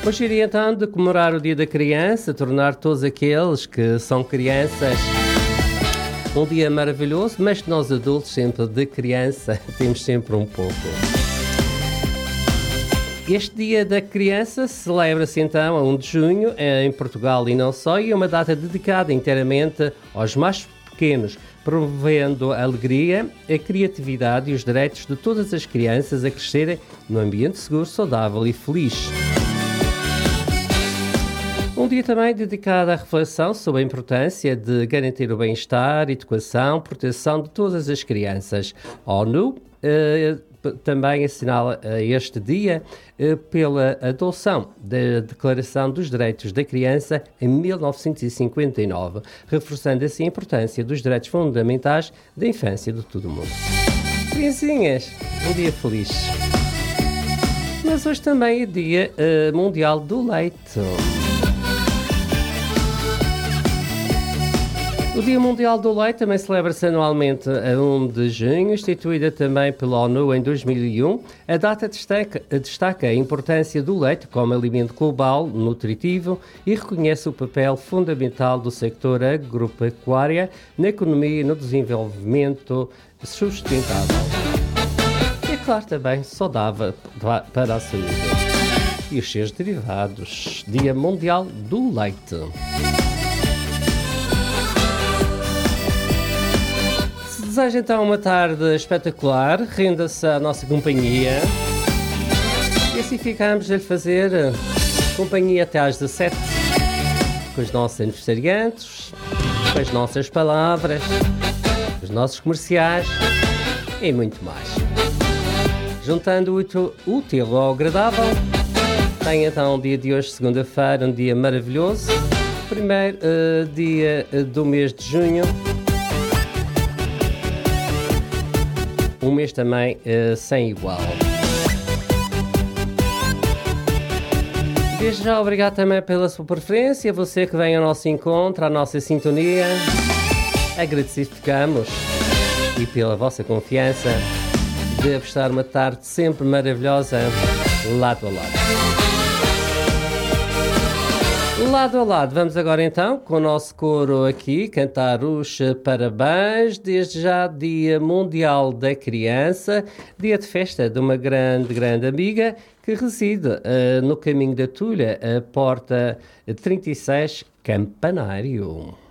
Hoje iria então de comemorar o Dia da Criança, tornar todos aqueles que são crianças um dia maravilhoso, mas que nós adultos sempre de criança temos sempre um pouco. Este Dia da Criança celebra-se então a 1 de junho em Portugal e não só, e é uma data dedicada inteiramente aos mais pequenos, promovendo a alegria, a criatividade e os direitos de todas as crianças a crescerem num ambiente seguro, saudável e feliz. Um dia também dedicado à reflexão sobre a importância de garantir o bem-estar, educação, proteção de todas as crianças. A ONU também assinala este dia pela adoção da Declaração dos Direitos da Criança em 1959, reforçando assim a importância dos direitos fundamentais da infância de todo o mundo. Criancinhas, um dia feliz. Mas hoje também é Dia Mundial do Leite. O Dia Mundial do Leite também celebra-se anualmente a 1 de junho, instituída também pela ONU em 2001. A data destaca a importância do leite como alimento global, nutritivo e reconhece o papel fundamental do sector agropecuário na economia e no desenvolvimento sustentável. E, é claro, também saudável para a saúde. E os seus derivados. Dia Mundial do Leite. Desejo então uma tarde espetacular, renda-se à nossa companhia e assim ficamos a lhe fazer companhia até às 17 com os nossos aniversariantes, com as nossas palavras, os nossos comerciais e muito mais. Juntando o útil ao agradável, tem então o dia de hoje, segunda-feira, um dia maravilhoso, primeiro dia do mês de junho. Um mês também sem igual. Desde já, obrigado também pela sua preferência, você que vem ao nosso encontro, à nossa sintonia. Agradecidos ficamos e pela vossa confiança de apostar uma tarde sempre maravilhosa, lado a lado. Lado a lado, vamos agora então com o nosso coro aqui cantar os parabéns. Desde já, Dia Mundial da Criança, dia de festa de uma grande amiga que reside no Caminho da Tulha, a Porta 36, Campanário.